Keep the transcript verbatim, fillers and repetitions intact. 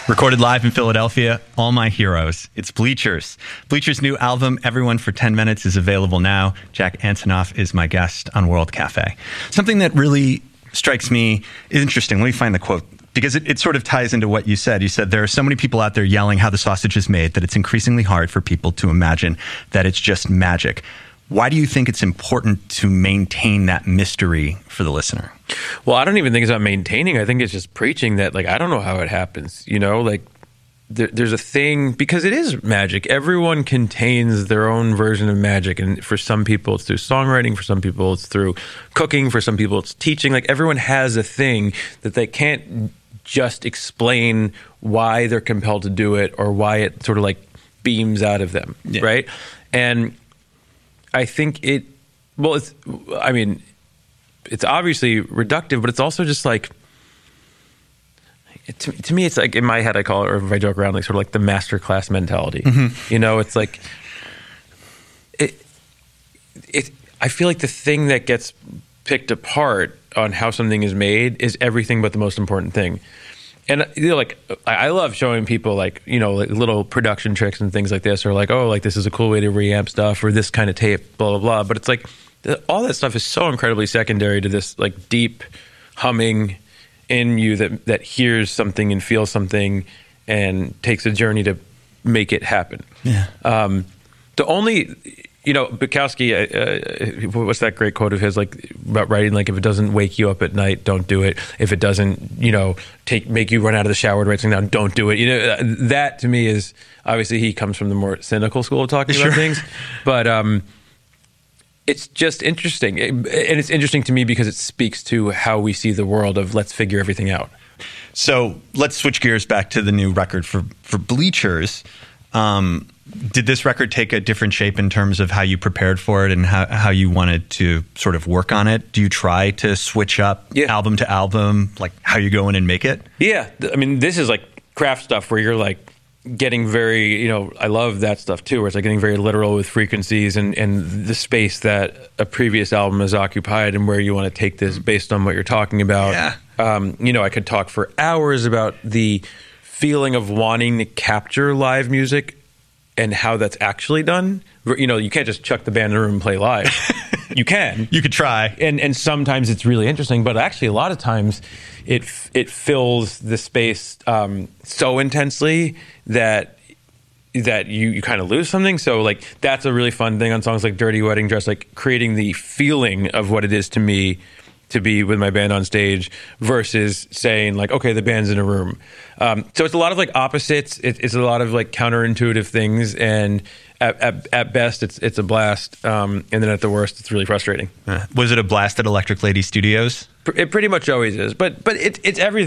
Recorded live in Philadelphia, All My Heroes. It's Bleachers. Bleachers' new album, Everyone for ten minutes, is available now. Jack Antonoff is my guest on World Cafe. Something that really strikes me is interesting. Let me find the quote, because it, it sort of ties into what you said. You said, there are so many people out there yelling how the sausage is made that it's increasingly hard for people to imagine that it's just magic. Why do you think it's important to maintain that mystery for the listener? Well, I don't even think it's about maintaining. I think it's just preaching that, like, I don't know how it happens. You know, like, there, there's a thing, because it is magic. Everyone contains their own version of magic. And for some people, it's through songwriting. For some people, it's through cooking. For some people, it's teaching. Like, everyone has a thing that they can't just explain why they're compelled to do it or why it sort of, like, beams out of them, yeah. Right? And I think it, well, it's, I mean, it's obviously reductive, but it's also just like, it, to, to me, it's like, in my head, I call it, or if I joke around, like sort of like the masterclass mentality. Mm-hmm. You know, it's like, it, it, I feel like the thing that gets picked apart on how something is made is everything but the most important thing. And, you know, like, I love showing people, like, you know, like little production tricks and things like this, or like, oh, like, this is a cool way to reamp stuff, or this kind of tape, blah, blah, blah. But it's like, all that stuff is so incredibly secondary to this, like, deep humming in you that, that hears something and feels something and takes a journey to make it happen. Yeah. Um, the only... You know, Bukowski, uh, what's that great quote of his, like, about writing, like, if it doesn't wake you up at night, don't do it. If it doesn't, you know, take make you run out of the shower to write something down, don't do it. You know, that to me is, obviously he comes from the more cynical school of talking sure. about things. But um, it's just interesting. It, and it's interesting to me because it speaks to how we see the world of let's figure everything out. So let's switch gears back to the new record for, for Bleachers. Um, did this record take a different shape in terms of how you prepared for it and how, how you wanted to sort of work on it? Do you try to switch up yeah. album to album, like how you go in and make it? Yeah. I mean, this is like craft stuff where you're like getting very, you know, I love that stuff too, where it's like getting very literal with frequencies and, and the space that a previous album has occupied and where you want to take this based on what you're talking about. Yeah. Um, you know, I could talk for hours about the feeling of wanting to capture live music and how that's actually done. You know, you can't just chuck the band in a room and play live. You can. You could try. And and sometimes it's really interesting, but actually a lot of times it it fills the space um, so intensely that that you, you kind of lose something. So, like, that's a really fun thing on songs like Dirty Wedding Dress, like creating the feeling of what it is to me to be with my band on stage versus saying, like, okay, the band's in a room. Um, so it's a lot of, like, opposites. It, it's a lot of, like, counterintuitive things. And at, at, at best, it's it's a blast. Um, and then at the worst, it's really frustrating. Uh, was it a blast at Electric Lady Studios? It pretty much always is. But but it, it's everything.